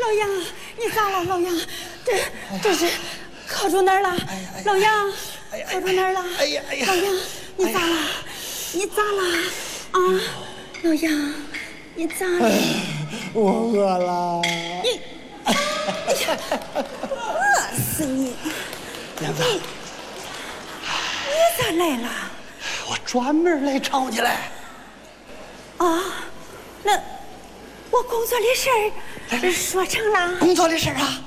老杨，你咋了？老杨，这是磕住哪儿了？老杨，磕住哪儿了？ 哎呀， 老杨，你咋了？你咋了？啊，老杨，你咋了？ 我饿了。 你，饿死你！ 娘子， 你咋来了？ 我专门来找你来。 啊，那我工作的事儿说成了？ 工作的事啊？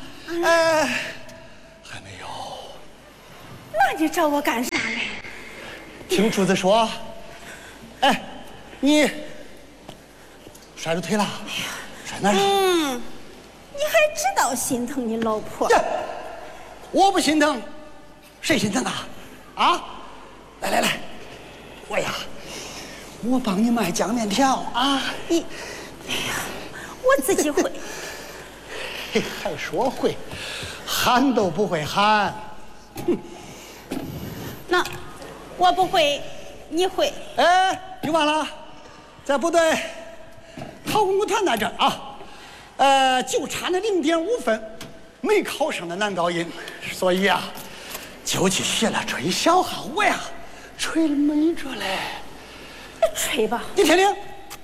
还没有。 那你找我干啥嘞？ 听主子说，哎，你摔着腿了？摔哪儿了？ 你还知道心疼你老婆？ 我不心疼，谁心疼啊？啊，来，我帮你卖酱面条啊！ 哎呀，我自己会。 嘿，还说会，喊都不会喊。 那我不会，你会？ 哎，你忘了，在部队考公务团在这儿啊，就差那0.5分，没考上的男高音，所以啊，就去学了吹小号呀，吹了没着嘞。 吹吧， 你听听，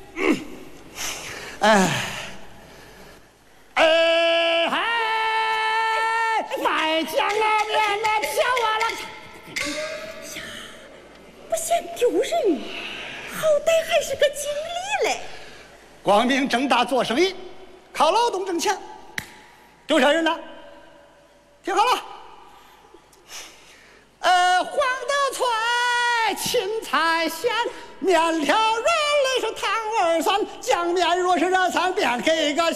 卖酱啊面的票啊了， 不嫌丢人，好歹还是个经理嘞。 光明正大做生意，靠劳动挣钱，丢啥人呢？听好了，黄豆脆，芹菜咸，面条软嘞是汤味酸，酱面若是热汤便给个